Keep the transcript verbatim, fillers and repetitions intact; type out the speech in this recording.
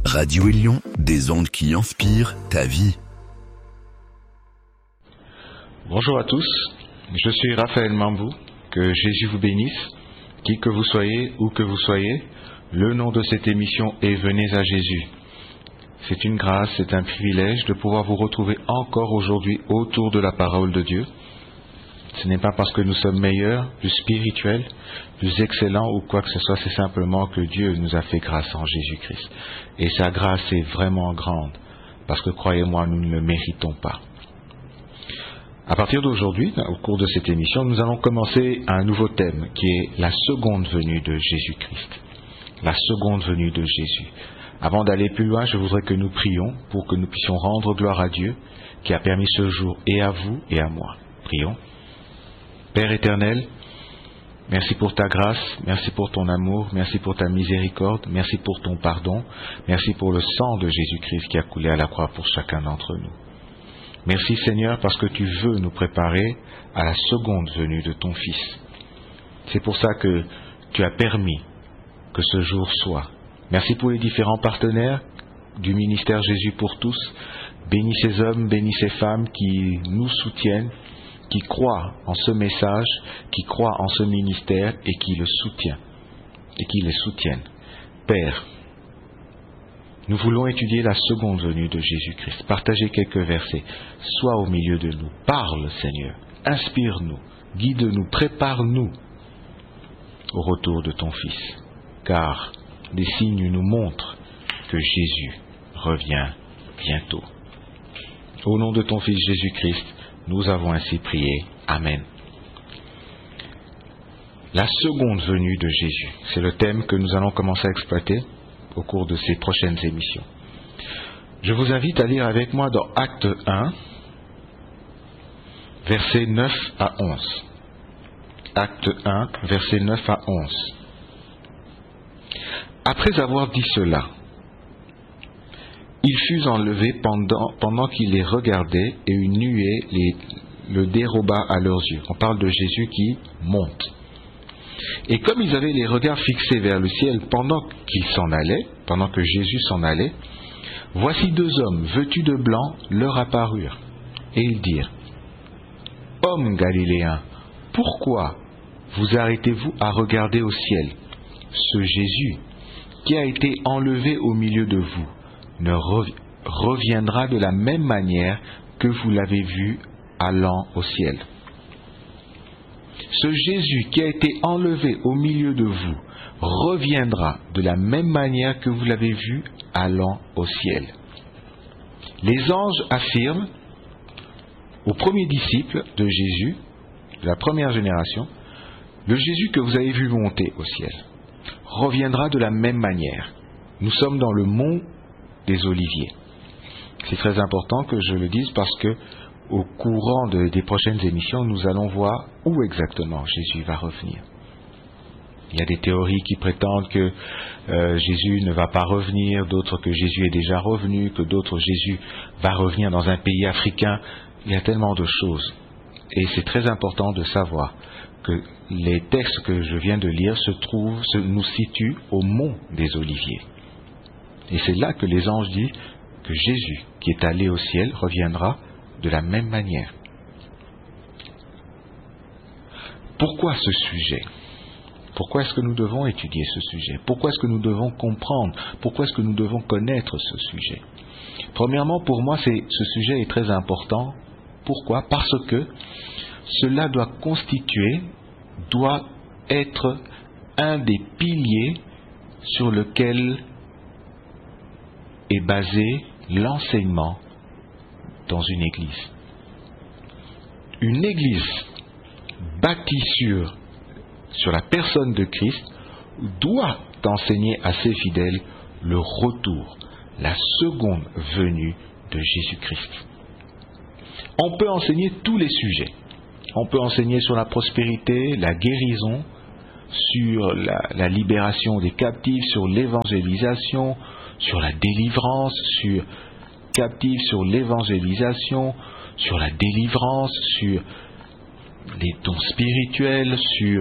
Radio Élion, des ondes qui inspirent ta vie. Bonjour à tous, je suis Raphaël Mambou, que Jésus vous bénisse, qui que vous soyez, où que vous soyez, le nom de cette émission est Venez à Jésus. C'est une grâce, c'est un privilège de pouvoir vous retrouver encore aujourd'hui autour de la parole de Dieu. Ce n'est pas parce que nous sommes meilleurs, plus spirituels, plus excellents ou quoi que ce soit, c'est simplement que Dieu nous a fait grâce en Jésus-Christ. Et sa grâce est vraiment grande, parce que croyez-moi, nous ne le méritons pas. À partir d'aujourd'hui, au cours de cette émission, nous allons commencer un nouveau thème qui est la seconde venue de Jésus-Christ. La seconde venue de Jésus. Avant d'aller plus loin, je voudrais que nous prions pour que nous puissions rendre gloire à Dieu qui a permis ce jour et à vous et à moi. Prions. Père éternel, merci pour ta grâce, merci pour ton amour, merci pour ta miséricorde, merci pour ton pardon, merci pour le sang de Jésus-Christ qui a coulé à la croix pour chacun d'entre nous. Merci Seigneur parce que tu veux nous préparer à la seconde venue de ton Fils. C'est pour ça que tu as permis que ce jour soit. Merci pour les différents partenaires du ministère Jésus pour tous. Bénis ces hommes, bénis ces femmes qui nous soutiennent, qui croient en ce message, qui croient en ce ministère et qui le soutiennent, et qui les soutiennent. Père, nous voulons étudier la seconde venue de Jésus-Christ, partager quelques versets. Sois au milieu de nous, parle Seigneur, inspire-nous, guide-nous, prépare-nous au retour de ton Fils, car les signes nous montrent que Jésus revient bientôt. Au nom de ton Fils Jésus-Christ, nous avons ainsi prié. Amen. La seconde venue de Jésus, c'est le thème que nous allons commencer à exploiter au cours de ces prochaines émissions. Je vous invite à lire avec moi dans Acte un, versets neuf à onze. Acte un, versets neuf à onze. Après avoir dit cela, il fut enlevé pendant, pendant qu'il les regardait et une nuée les, le déroba à leurs yeux. On parle de Jésus qui monte. Et comme ils avaient les regards fixés vers le ciel pendant qu'ils s'en allaient, pendant que Jésus s'en allait, voici deux hommes vêtus de blanc leur apparurent. Et ils dirent, « Hommes galiléens, pourquoi vous arrêtez-vous à regarder au ciel? Ce Jésus qui a été enlevé au milieu de vous ne reviendra de la même manière que vous l'avez vu allant au ciel. » Ce Jésus qui a été enlevé au milieu de vous reviendra de la même manière que vous l'avez vu allant au ciel. Les anges affirment aux premiers disciples de Jésus, de la première génération, le Jésus que vous avez vu monter au ciel reviendra de la même manière. Nous sommes dans le mont des Oliviers. C'est très important que je le dise parce que au courant de, des prochaines émissions, nous allons voir où exactement Jésus va revenir. Il y a des théories qui prétendent que euh, Jésus ne va pas revenir, d'autres que Jésus est déjà revenu, que d'autres Jésus va revenir dans un pays africain. Il y a tellement de choses. Et c'est très important de savoir que les textes que je viens de lire se trouvent, se, nous situent au mont des Oliviers. Et c'est là que les anges disent que Jésus, qui est allé au ciel, reviendra de la même manière. Pourquoi ce sujet? Pourquoi est-ce que nous devons étudier ce sujet? Pourquoi est-ce que nous devons comprendre? Pourquoi est-ce que nous devons connaître ce sujet? Premièrement, pour moi, c'est, ce sujet est très important. Pourquoi? Parce que cela doit constituer, doit être un des piliers sur lequel est basé l'enseignement dans une église. Une église bâtie sur, sur la personne de Christ doit enseigner à ses fidèles le retour, la seconde venue de Jésus-Christ. On peut enseigner tous les sujets. On peut enseigner sur la prospérité, la guérison, sur la, la libération des captifs, sur l'évangélisation, sur la délivrance, sur captifs, sur l'évangélisation, sur la délivrance, sur les dons spirituels, sur